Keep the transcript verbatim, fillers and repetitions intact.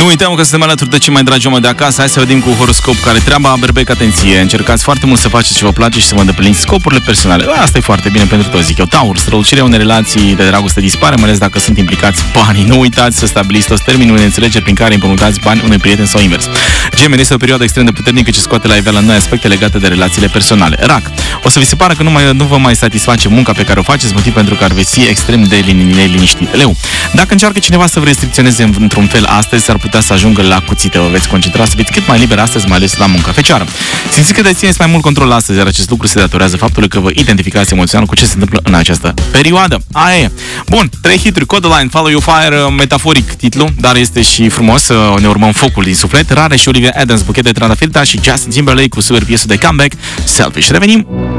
Nu uităm că suntem alături de cei mai dragi oameni de acasă. Hai să vedem cu horoscop care treaba. Berbec, atenție, încercați foarte mult să faceți ce vă place și să vă îndepliniți scopurile personale. Asta e foarte bine pentru toți, zic eu. Taur, strălucirea unei relații de dragoste dispare, mai ales dacă sunt implicați banii. Nu uitați să stabiliți toți termenii unei înțelegeri prin care împrumutați bani unui prieten sau invers. Gemeni, este o perioadă extrem de puternică ce scoate la iveală noi aspecte legate de relațiile personale. Rac, o să vi se pară că nu, mai, nu vă mai satisface munca pe care o faceți, motiv pentru care veți fi extrem de liniștit. Leu, dacă încearcă cineva să vă restricționeze într-un fel astăzi, s-ar putea să ajungă la cuțite. Vă veți concentra să fiți cât mai liber astăzi, mai ales la muncă. Fecioară, simțiți că dețineți mai mult control astăzi, iar acest lucru se datorează faptului că vă identificați emoțional cu ce se întâmplă în această perioadă. Aia e. Bun, trei hituri, Codaline, Follow Your Fire, metaforic titlul, dar este și frumos, ne urmăm focul din suflet. Rare și Olivia Adams, buchet de trandafirta și Justin Timberlake cu super piesă de comeback, Selfish. Revenim!